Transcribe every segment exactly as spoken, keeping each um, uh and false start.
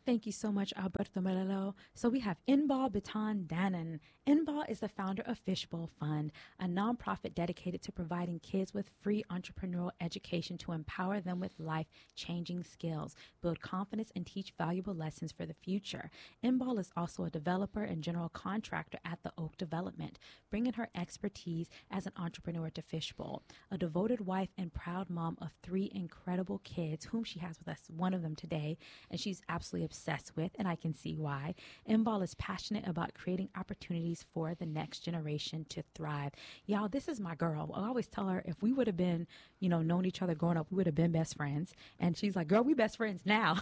Thank you so much, Alberto Melelo. So we have Inbal Bitan Danan. Inbal is the founder of Fishbowl Fund, a nonprofit dedicated to providing kids with free entrepreneurial education to empower them with life-changing skills, build confidence, and teach valuable lessons for the future. Inbal is also a developer and general contractor at the Oak Development, bringing her expertise as an entrepreneur to Fishbowl. A devoted wife and proud mom of three incredible kids, whom she has with us, one of them today, and she's absolutely obsessed with, and I can see why. Inbal is passionate about creating opportunities for the next generation to thrive. Y'all, this is my girl. I always tell her if we would have been, you know, known each other growing up, we would have been best friends. And she's like, girl, we best friends now.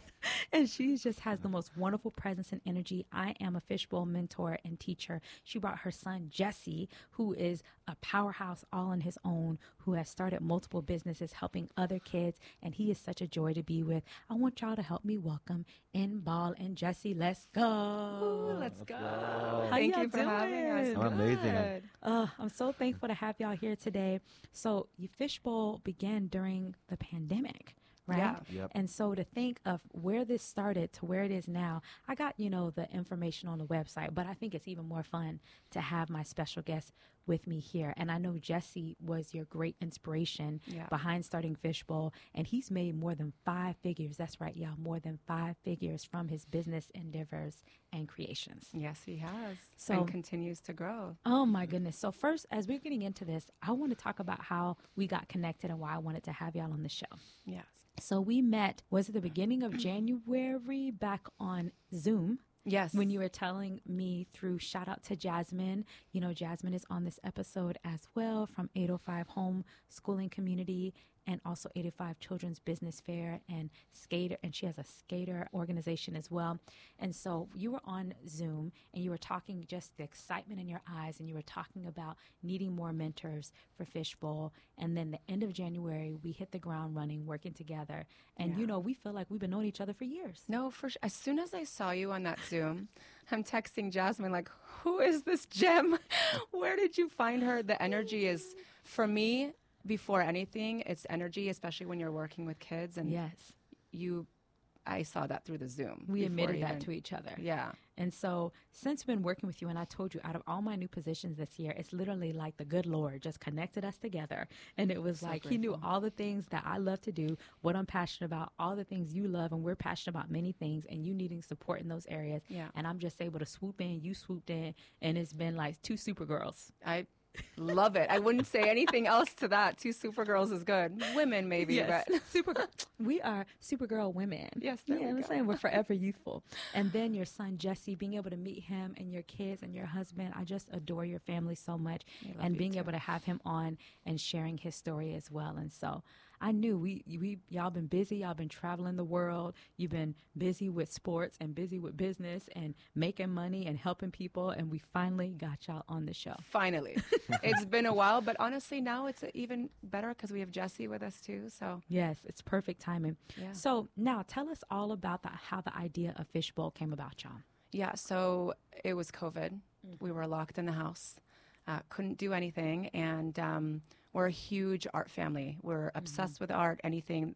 And she just has the most wonderful presence and energy. I am a Fishbowl mentor and teacher. She brought her son, Jesse, who is a powerhouse all on his own, who has started multiple businesses helping other kids, and he is such a joy to be with. I want y'all to help me welcome Inbal and Jesse. Let's go. Ooh, let's, let's go. go. Thank you for doing? having us. Oh, amazing. Uh, I'm so thankful to have y'all here today. So, your Fishbowl began during the pandemic, right? Yeah. Yep. And so to think of where this started to where it is now, I got, you know, the information on the website, but I think it's even more fun to have my special guest with me here. And I know Jesse was your great inspiration yeah. behind starting Fishbowl, and he's made more than five figures. That's right, y'all, more than five figures from his business endeavors and creations. Yes, he has. So, and continues to grow. Oh my goodness. So first, as we're getting into this, I want to talk about how we got connected and why I wanted to have y'all on the show. Yes. So we met, was it the beginning of January, back on Zoom? Yes. When you were telling me through, shout out to Jasmine. You know, Jasmine is on this episode as well from eight oh five Home Schooling Community, and also eight oh five Children's Business Fair and Skater, and she has a skater organization as well. And so you were on Zoom and you were talking just the excitement in your eyes, and you were talking about needing more mentors for Fishbowl. And then the end of January, we hit the ground running, working together. And, yeah. you know, we feel like we've been knowing each other for years. No, for sure. As soon as I saw you on that Zoom, I'm texting Jasmine like, who is this gem? Where did you find her? The energy is, for me, before anything, it's energy, especially when you're working with kids. And yes, you, I saw that through the Zoom. We admitted even, that to each other. Yeah. And so since we've been working with you, and I told you, out of all my new positions this year, it's literally like the good Lord just connected us together. And it was so like grateful. He knew all the things that I love to do, what I'm passionate about, all the things you love, and we're passionate about many things, and you needing support in those areas. Yeah. And I'm just able to swoop in, you swooped in, and it's been like two super girls. I love it. I wouldn't say anything else to that. Two Supergirls is good. Women, maybe, yes. but Supergirl. We are Supergirl women. Yes, there yeah, we I'm go. saying we're forever youthful. And then your son Jesse, being able to meet him and your kids and your husband, I just adore your family so much, and being too. able to have him on and sharing his story as well. And so I knew we we y'all been busy. Y'all been traveling the world. You've been busy with sports and busy with business and making money and helping people. And we finally got y'all on the show. Finally. It's been a while, but honestly, now it's even better because we have Jesse with us too. So yes, it's perfect timing. Yeah. So now tell us all about the, how the idea of Fishbowl came about, y'all. Yeah. So it was COVID. Mm-hmm. We were locked in the house, uh, couldn't do anything, and um, we're a huge art family. We're obsessed mm-hmm. with art, anything,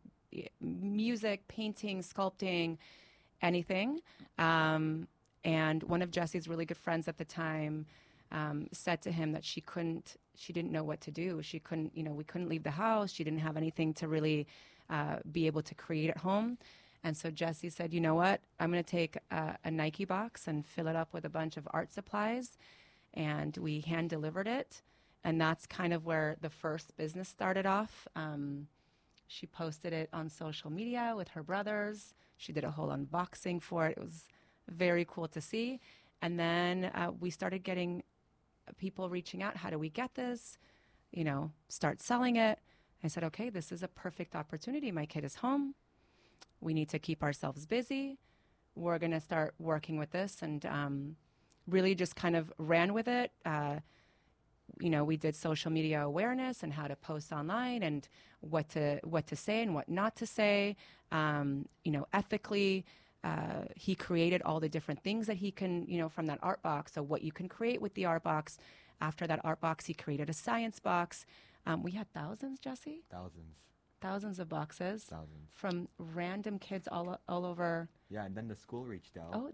music, painting, sculpting, anything. Um, and one of Jesse's really good friends at the time um, said to him that she couldn't, she didn't know what to do. She couldn't, you know, we couldn't leave the house. She didn't have anything to really uh, be able to create at home. And so Jesse said, you know what, I'm going to take a, a Nike box and fill it up with a bunch of art supplies. And we hand delivered it. And that's kind of where the first business started off. Um, she posted it on social media with her brothers. She did a whole unboxing for it. It was very cool to see. And then uh, we started getting people reaching out. How do we get this? You know, start selling it. I said, okay, this is a perfect opportunity. My kid is home. We need to keep ourselves busy. We're going to start working with this, and um, really just kind of ran with it. Uh, you know, we did social media awareness and how to post online and what to what to say and what not to say. Um, you know, ethically, uh, he created all the different things that he can, you know, from that art box. So what you can create with the art box. After that art box, he created a science box. Um, we had thousands, Jesse? Thousands. Thousands of boxes. Thousands. From random kids all all over Yeah, and then the school reached out. Oh,